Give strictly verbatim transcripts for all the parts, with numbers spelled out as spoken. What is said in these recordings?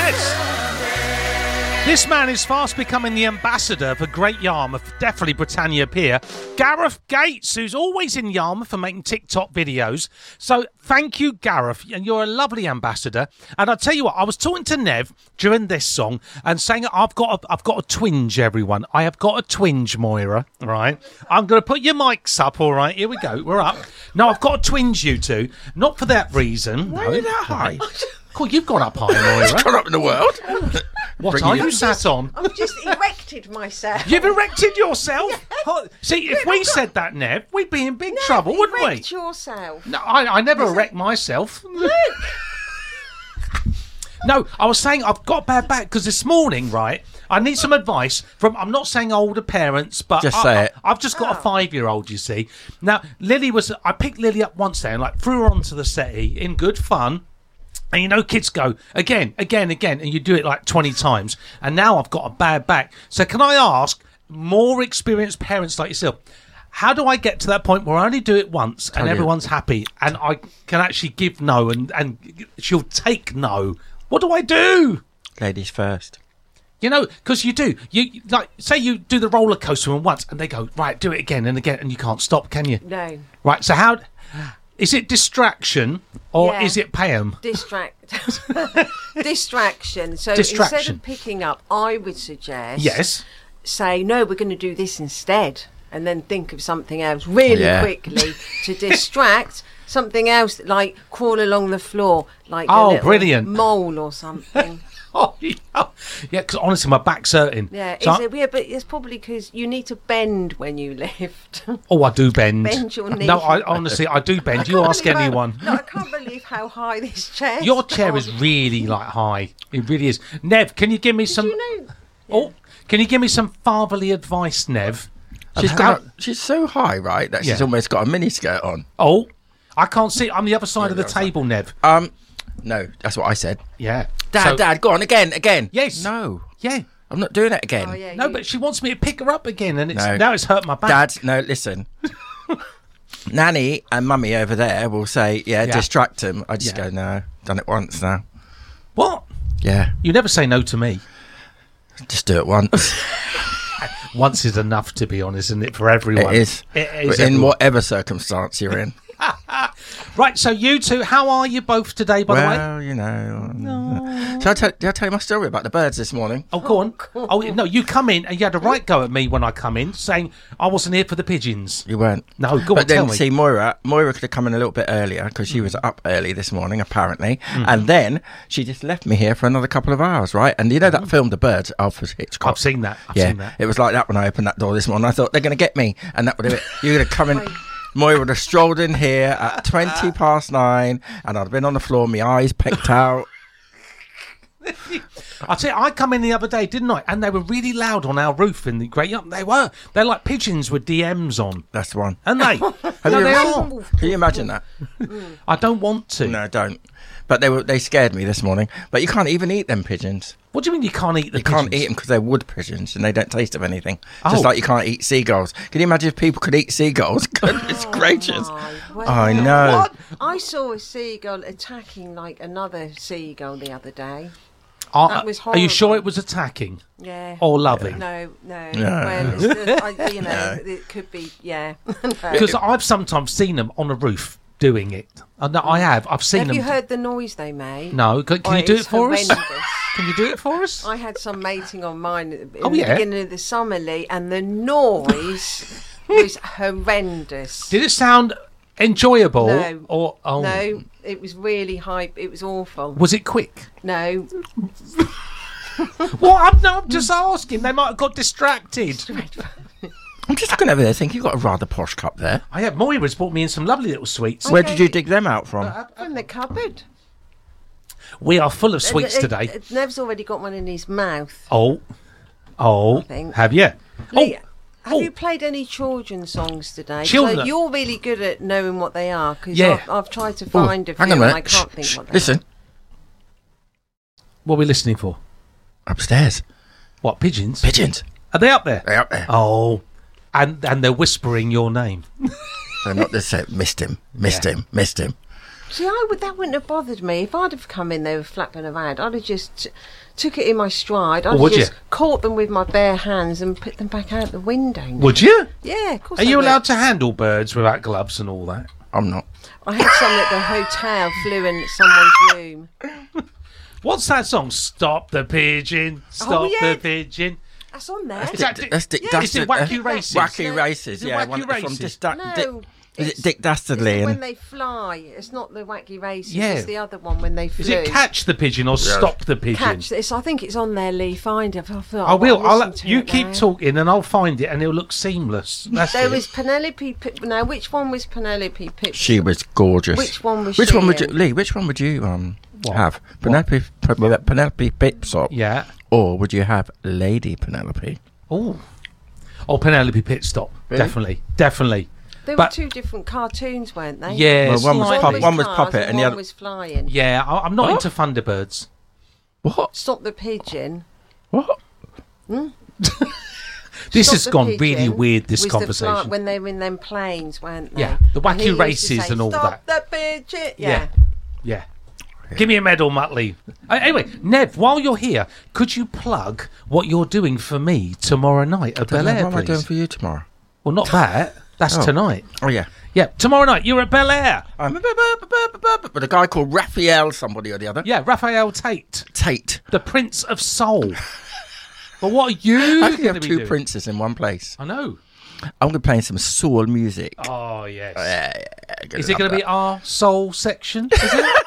Yes. This man is fast becoming the ambassador for Great Yarmouth, definitely Britannia Pier. Gareth Gates, who's always in Yarmouth for making TikTok videos. So thank you, Gareth, and you're a lovely ambassador. And I'll tell you what, I was talking to Nev during this song and saying I've got a, I've got a twinge, everyone. I have got a twinge, Moira, right? I'm going to put your mics up, all right? Here we go. We're up. No, I've got a twinge, you two. Not for that reason. Why no, are you that high? Cool, you've gone up high, Moira. I've gone up in the world. What are you sat on? I've just erected myself. You've erected yourself? Oh, see, if we said that, Nev, we'd be in big No, trouble, wouldn't we? erect yourself. No, I, I never erect myself. Look. No, I was saying I've got a bad back because this morning, right, I need some advice from, I'm not saying older parents, but Just I, say I, it. I've just got Oh. a five-year-old, you see. Now, Lily was, I picked Lily up once day and like threw her onto the settee in good fun. And you know, kids go again, again, again, and you do it like twenty times. And now I've got a bad back. So can I ask more experienced parents like yourself, how do I get to that point where I only do it once and you. everyone's happy and I can actually give no and, and she'll take no? What do I do? Ladies first. You know, because you do. You like say you do the roller coaster one once and they go, right, do it again and again and you can't stop, can you? No. Right, so how... Is it distraction or Yeah. is it pay 'em? Distract. Distraction. So Distraction. instead of picking up, I would suggest Yes. say, no, we're going to do this instead. And then think of something else really Yeah. quickly to distract. Something else like crawl along the floor like Oh, a little brilliant. mole or something. Oh, yeah, yeah. Because honestly, my back's hurting. Yeah, So is I- it weird? But it's probably because you need to bend when you lift. oh, I do bend. Bend your knee. No, I honestly, I do bend. You can't ask believe how- anyone. no, I can't believe how high this chair is. Your chair is really like high. It really is. Nev, can you give me some? you know? Oh, can you give me some fatherly advice, Nev? of She's, how- got, she's so high, right, that she's Yeah. almost got a miniskirt on. Oh, I can't see. I'm the other side of the the other side. table, Nev. Um, no, that's what I said. Yeah. Dad, So- Dad, go on again, again. Yes. No, Yeah. I'm not doing it again. Oh, yeah, No, you- but she wants me to pick her up again, and it's No. now it's hurt my back. Dad, no, listen. Nanny and Mummy over there will say, yeah, Yeah. distract him. I just Yeah. go, no, done it once now. What? Yeah, You never say no to me. just do it once. Once is enough, to be honest, isn't it, for everyone? It is. It is But in everyone. whatever circumstance you're in. Right, so you two, how are you both today, by the way? Well, you know. Shall I tell, did I tell you my story about the birds this morning? Oh, go on. Oh, no, you come in and you had a right go at me when I come in, saying I wasn't here for the pigeons. You weren't. No, go on, But then, tell me. see, Moira, Moira could have come in a little bit earlier because she was up early this morning, apparently. Mm-hmm. And then she just left me here for another couple of hours, right? And you know that film, The Birds, Alfred Hitchcock? I've seen that. I've yeah, seen that. it was like that when I opened that door this morning. I thought, they're going to get me. And that would have it. You're going to come in. Moira would have strolled in here at twenty past nine and I'd have been on the floor, my eyes picked out. I tell you, I come in the other day, didn't I? And they were really loud on our roof in the Great Yarmouth. They were. They're like pigeons with D Ms on. That's the one. And they? Have no, you they ever- are. Can you imagine that? I don't want to. No, don't. But they were they scared me this morning. But you can't even eat them pigeons. What do you mean you can't eat the You pigeons? can't eat them because they're wood pigeons and they don't taste of anything. Oh. Just like you can't eat seagulls. Can you imagine if people could eat seagulls? Goodness gracious. My word. I know. What? I saw a seagull attacking like another seagull the other day. Are, That was are you sure horrible. it was attacking Yeah. or loving? No, no. No. Well, it's the, I, you know, it could be, yeah. No. Because I've sometimes seen them on a roof doing it. I know I have. I've seen Have them. you heard the noise they made? No. Can, can Oh, you do it it's for us? horrendous. Can you do it for us? I had some mating on mine at the, in Oh, the yeah? beginning of the summer, Lee, and the noise was horrendous. Did it sound enjoyable? No. Or oh, No, it was really hype. It was awful. was it quick? No, Well, I'm not just asking. They might have got distracted. I'm just looking over there thinking you've got a rather posh cup there. I have. Moira's brought me in some lovely little sweets. Where did you dig them out from? from the cupboard. We are full of sweets Uh, uh, today. uh, Nev's already got one in his mouth. Oh, oh, think. have you? Lee, Oh, have oh. you played any children's songs today? 'Cause, Children- uh, you're really good at knowing what they are because Yeah. I've, I've tried to Ooh, find a few hang on and a I minute. can't Shh, think shh, what they listen, what are we listening for? upstairs. What, pigeons? Pigeons. Are they up there? They're up there. Oh, and and they're whispering your name. They're not just say, missed him, missed Yeah. him, missed him. See, I would that wouldn't have bothered me if I'd have come in. They were flapping around. I'd have just t- took it in my stride. I'd Or would have just you? caught them with my bare hands and put them back out the window. Would you? Yeah, of course. Are I you would. allowed to handle birds without gloves and all that? I'm not. I had some at the hotel, flew in someone's room. What's that song? Stop the pigeon. Stop Oh, yeah. the pigeon. That's on there. Is that Dick- That's Dick yeah. Dastardly. Is it Wacky uh, Races? Wacky No. Races, Is it yeah. Wacky one from Races? Dis- Da- No, Dick- is it's- it Dick Dastardly? It's when And they fly. It's not the Wacky Races. Yeah. It's the other one when they flew. Is it catch the pigeon or stop the pigeon? Catch this. I think it's on there, Lee. Find it. I, thought, I will. I'll, listen to you it keep now. talking and I'll find it and it'll look seamless. That's There it. was Penelope. Pip- now, which one was Penelope Pip? she was gorgeous. Which one was Which she one would you, in? Lee? Which one would you um What? have? Penelope Pe- Penelope Pipsop, Yeah. or would you have Lady Penelope? Oh. Oh, Penelope Pitstop. Really? Definitely. Definitely. There But- were two different cartoons, weren't they? Yeah. Well, one was slightly. Puppet- one was cars Puppet and, and the one other- was flying. Yeah, I, I'm not What? into Thunderbirds. What? Stop the pigeon. What? This Stop has the gone Pigeon really weird, this was the fly- conversation. when they were in them planes, weren't they? Yeah, the And he Wacky used to Races say, and all Stop that. the pigeon. Yeah. Yeah. Yeah. Give me a medal, Muttley. Uh, anyway, Nev, while you're here, could you plug what you're doing for me tomorrow night at Bel Air, What am I doing please? for you tomorrow? Well, not that. That's Oh. tonight. Oh yeah. Yeah, tomorrow night, you're at Bel Air. I'm with a guy called Raphael, somebody or the other. Yeah, Raphael Tate, Tate. the Prince of Soul. But what are you How can you going have to be two doing? princes in one place? I know. I'm going to be playing some soul music. Oh, yes. Yeah, yeah, yeah, Is it going to be our soul section? Is it?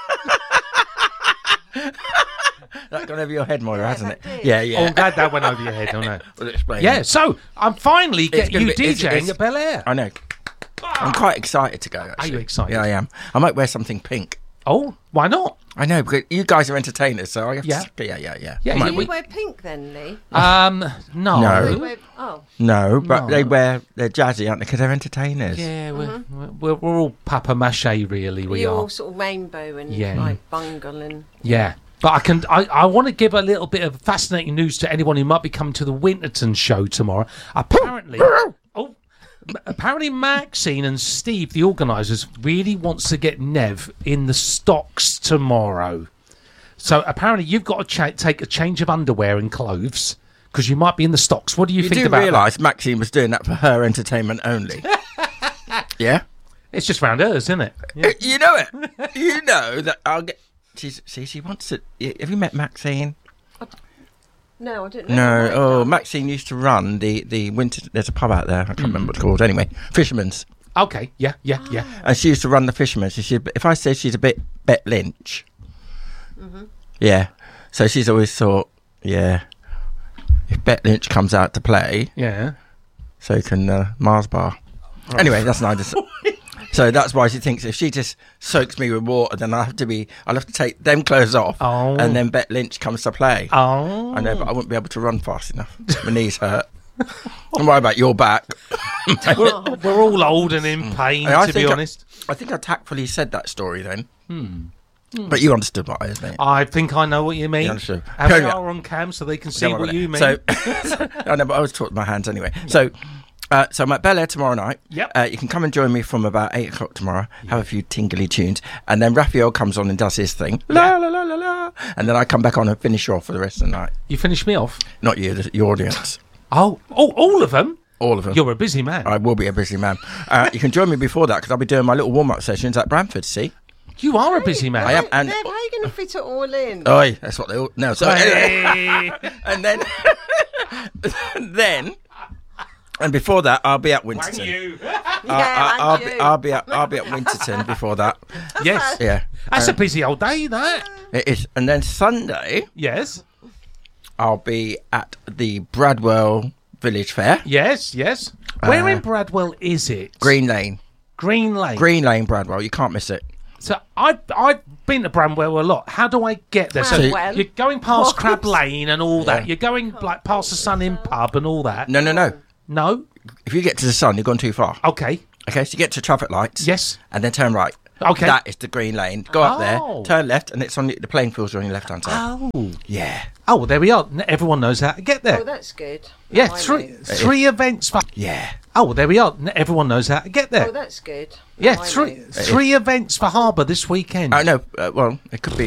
That's gone over your head, Moira, Yeah, hasn't it? that did. Yeah, Oh, yeah. I'm glad that went over your head. Oh, no. We'll explain. Yeah, so I'm finally It's getting gonna you be- it's- DJing it's- at Bel Air. I know. I'm quite excited to go. Actually. you excited? Yeah, I am. I might wear something pink. Oh, why not? I know, because you guys are entertainers, so I have Yeah. to. Yeah, yeah, yeah. Yeah, I yeah, might- Do you we- wear pink then, Lee? Um, no. No. You wear- oh, No, but No. they wear. They're jazzy, aren't they? Because they're entertainers. Yeah, we're, we're, we're all papa mache, really. We you're are. all sort of rainbow and Yeah. like bungle and. Yeah. But I can. I, I want to give a little bit of fascinating news to anyone who might be coming to the Winterton show tomorrow. Apparently, oh, apparently Maxine and Steve, the organisers, really wants to get Nev in the stocks tomorrow. So apparently, you've got to cha- take a change of underwear and clothes because you might be in the stocks. What do you, You think do about that? realise Maxine was doing that for her entertainment only. Yeah. It's just round hers, isn't it? Yeah. You know it. You know that I'll get. She's, see, she wants to. Have you met Maxine? No, I didn't know. No. what Oh, I'd Maxine used to run the the winter. There's a pub out there. I can't remember what it's called. Anyway, Fisherman's. Okay. Yeah. Yeah. Yeah. And she used to run the Fisherman's. She said, if I say she's a bit Bet Lynch. Mm-hmm. Yeah. So she's always thought, yeah, if Bet Lynch comes out to play, Yeah. so can uh, Mars Bar. Anyway, that's neither. So that's why she thinks if she just soaks me with water, then I have to be. I'll have to take them clothes off, Oh. and then Bet Lynch comes to play. Oh. I know, but I wouldn't be able to run fast enough. My knees hurt. Don't worry about your back. we're, we're all old and in pain, I to be think I- honest. I think I tactfully said that story then. But you understood what I was saying. I think I know what you mean. You understood. Have Anyway. they are on cam so they can see Don't worry what about you it. mean. So, I know, but I was talking my hands anyway. So, uh, so I'm at Bel Air tomorrow night. Yep. Uh, you can come and join me from about eight o'clock tomorrow. Have a few tingly tunes, and then Raphael comes on and does his thing. La la la la la, and then I come back on and finish you off for the rest of the night. You finish me off? Not you, the, your audience, Oh, oh, all of them? all of them. You're a busy man. I will be a busy man. Uh, you can join me before that because I'll be doing my little warm up sessions at Bramford. See, You are a busy man. I am, and Nev, how are you going to fit it all in? oi, that's what they all. No, so anyway. Hey. And then, then, and before that, I'll be at Wang Winterton. you. I, Yeah, I, I'll, and be, you. I'll be at I'll be at Winterton before that. Yes. Yeah, That's a Um, busy old day, that. it is. And then Sunday, Yes. I'll be at the Bradwell Village Fair, Yes, yes. Where Uh, in Bradwell is it? Green Lane, Green Lane. Green Lane, Bradwell. You can't miss it. So I've, I've been to Bramwell a lot. How do I get there? So Bramwell? you're going past What? Crab Lane and all that. Yeah. You're going like past the Sun Inn pub and all that. No, no, no. No? If you get to the sun, you've gone too far. Okay. Okay, so you get to traffic lights. Yes. And then turn right. Okay. That is the Green Lane. Go up Oh. there, turn left, and it's on the, the playing fields are on your left hand side. Oh. Yeah, Oh, well, there we are. N- Everyone knows how to get there. Oh, that's good. yeah, Oh, I three know. three events. For- yeah. Oh, well, there we are. N- Everyone knows how to get there. Oh, that's good. yeah, Now I three know. three events for Harbour this weekend. I know. Uh, well, it could be.